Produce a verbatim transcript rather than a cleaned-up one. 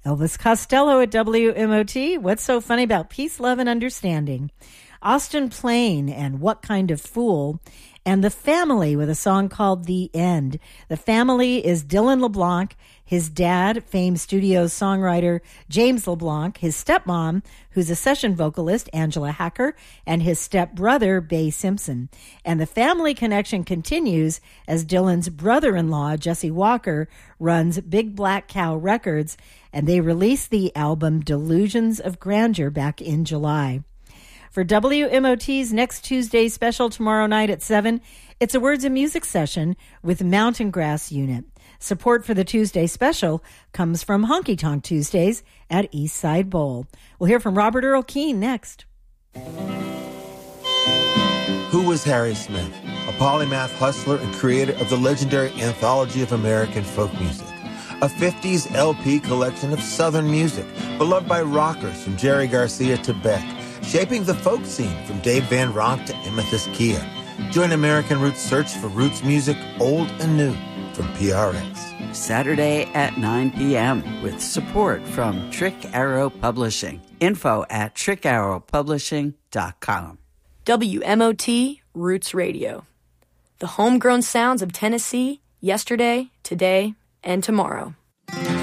Elvis Costello at W M O T. What's so funny about peace, love, and understanding? Austin Plain and What Kind of Fool? And The Family with a song called The End. The Family is Dylan LeBlanc, his dad, famed studio songwriter James LeBlanc, his stepmom, who's a session vocalist, Angela Hacker, and his stepbrother, Bay Simpson. And the family connection continues as Dylan's brother-in-law, Jesse Walker, runs Big Black Cow Records, and they released the album Delusions of Grandeur back in July. For W M O T's next Tuesday special tomorrow night at seven, it's a Words and Music session with Mountain Grass Unit. Support for the Tuesday special comes from Honky Tonk Tuesdays at East Side Bowl. We'll hear from Robert Earl Keen next. Who was Harry Smith? A polymath hustler and creator of the legendary Anthology of American Folk Music, a fifties L P collection of Southern music, beloved by rockers from Jerry Garcia to Beck, shaping the folk scene from Dave Van Ronk to Amethyst Kia. Join American Roots search for roots music, old and new, from P R X. Saturday at nine p.m. with support from Trick Arrow Publishing. Info at trick arrow publishing dot com. W M O T Roots Radio. The homegrown sounds of Tennessee, yesterday, today, and tomorrow.